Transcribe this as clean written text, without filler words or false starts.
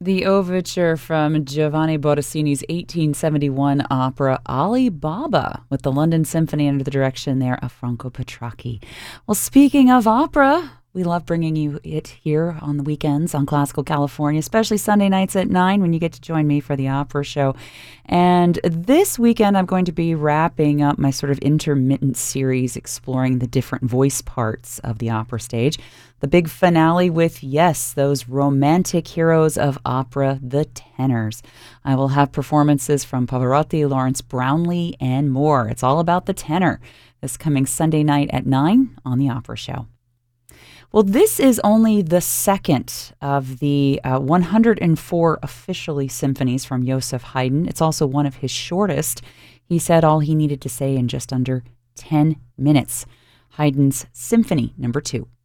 The overture from Giovanni Bottesini's 1871 opera Ali Baba with the London Symphony under the direction there of Franco Petracchi. Well, speaking of opera, we love bringing you it here on the weekends on Classical California, especially Sunday nights at 9 when you get to join me for the opera show. And this weekend, I'm going to be wrapping up my sort of intermittent series exploring the different voice parts of the opera stage. The big finale with, yes, those romantic heroes of opera, the tenors. I will have performances from Pavarotti, Lawrence Brownlee, and more. It's all about the tenor this coming Sunday night at 9 on the Opera Show. Well, this is only the second of the 104 officially symphonies from Joseph Haydn. It's also one of his shortest. He said all he needed to say in just under 10 minutes. Haydn's Symphony No. 2.